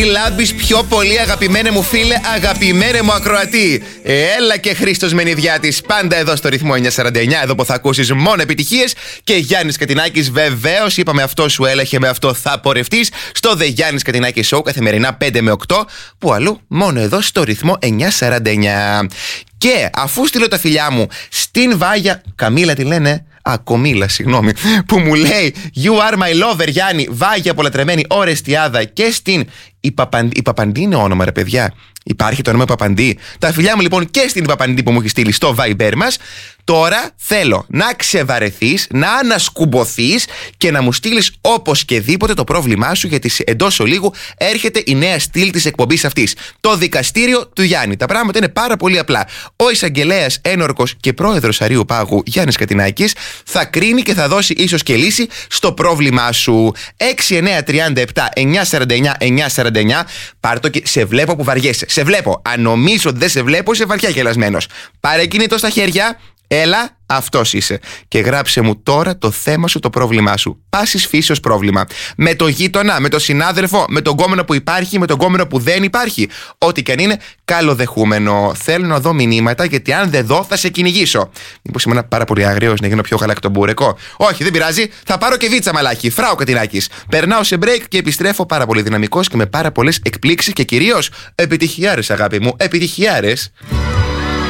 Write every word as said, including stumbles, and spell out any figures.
Λάμπεις πιο πολύ, αγαπημένε μου φίλε, αγαπημένε μου ακροατή. Έλα και Χρήστος Μενιδιάτης, πάντα εδώ στο ρυθμό εννιακόσια σαράντα εννιά, εδώ που θα ακούσεις μόνο επιτυχίες. Και Γιάννης Κατινάκης, βεβαίως, είπαμε αυτό σου έλαχε, με αυτό θα πορευτείς. Στο The Γιάννης Κατινάκη Show, καθημερινά πέντε με οκτώ, που αλλού μόνο εδώ στο ρυθμό εννιακόσια σαράντα εννιά. Και αφού στείλω τα φιλιά μου στην Βάγια, Καμίλα τη λένε, Α, Κομίλα, συγγνώμη, που μου λέει You are my lover, Γιάννη, Βάγια απολατρεμένη, Ορεστιάδα, και στην Ιπαπαντή. Ιπαπαντή είναι όνομα, ρε παιδιά. Υπάρχει το όνομα Ιπαπαντή. Τα φιλιά μου λοιπόν και στην Ιπαπαντή που μου έχει στείλει στο Viber μας. Τώρα θέλω να ξεβαρεθείς, να ανασκουμποθείς και να μου στείλεις όπως και δίποτε το πρόβλημά σου, γιατί εντός ολίγου έρχεται η νέα στήλη της εκπομπής αυτής. Το δικαστήριο του Γιάννη. Τα πράγματα είναι πάρα πολύ απλά. Ο εισαγγελέας ένορκος και πρόεδρος Αρείου Πάγου Γιάννης Κατινάκης θα κρίνει και θα δώσει ίσως και λύση στο πρόβλημά σου. έξι εννιά τρία επτά εννιακόσια σαράντα εννιά εννιακόσια σαράντα εννιά. Πάρ' το και σε βλέπω που βαριέσαι. Σε βλέπω. Αν νομίζω ότι δεν σε βλέπω, είσαι βαριά γελασμένος. Πάρε κινητό στα χέρια. Έλα, αυτός είσαι. Και γράψε μου τώρα το θέμα σου, το πρόβλημά σου. Πάσης φύσεως πρόβλημα. Με το γείτονα, με το συνάδελφο, με τον κόμενο που υπάρχει, με τον κόμενο που δεν υπάρχει. Ό,τι και αν είναι, καλοδεχούμενο. Θέλω να δω μηνύματα, γιατί αν δεν δω, θα σε κυνηγήσω. Μήπως ήμουν πάρα πολύ αγραίος να γίνω πιο γαλακτομπούρεκο? Όχι, δεν πειράζει. Θα πάρω και βίτσα μαλάκι. Φράω Κατινάκης. Περνάω σε break και επιστρέφω πάρα πολύ δυναμικός και με πάρα πολλές εκπλήξεις και κυρίως επιτυχιάρες, αγάπη μου. Επιτυχιάρες.